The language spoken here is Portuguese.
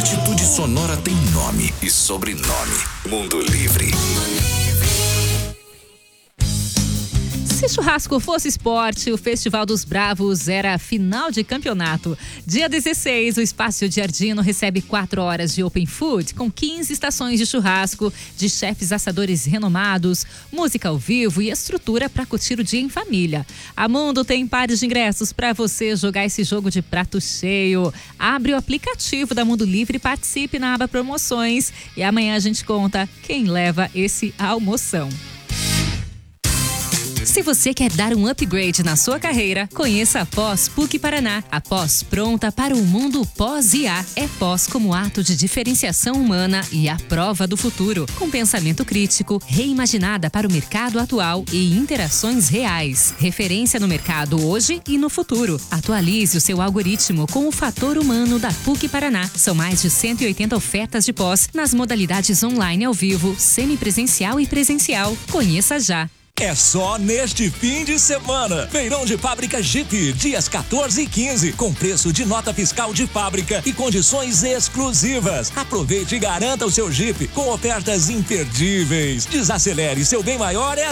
Atitude Sonora tem nome e sobrenome. Mundo Livre. Se churrasco fosse esporte, o Festival dos Bravos era a final de campeonato. Dia 16, o Espaço Giardino recebe 4 horas de open food com 15 estações de churrasco, de chefes assadores renomados, música ao vivo e estrutura para curtir o dia em família. A Mundo tem pares de ingressos para você jogar esse jogo de prato cheio. Abre o aplicativo da Mundo Livre e participe na aba promoções. E amanhã a gente conta quem leva esse almoção. Se você quer dar um upgrade na sua carreira, conheça a Pós PUC Paraná. A pós pronta para o mundo pós-IA. É pós como ato de diferenciação humana e a prova do futuro. Com pensamento crítico, reimaginada para o mercado atual e interações reais. Referência no mercado hoje e no futuro. Atualize o seu algoritmo com o fator humano da PUC Paraná. São mais de 180 ofertas de pós nas modalidades online ao vivo, semipresencial e presencial. Conheça já. É só neste fim de semana. Feirão de Fábrica Jeep, dias 14 e 15, com preço de nota fiscal de fábrica e condições exclusivas. Aproveite e garanta o seu Jeep com ofertas imperdíveis. Desacelere, seu bem maior é a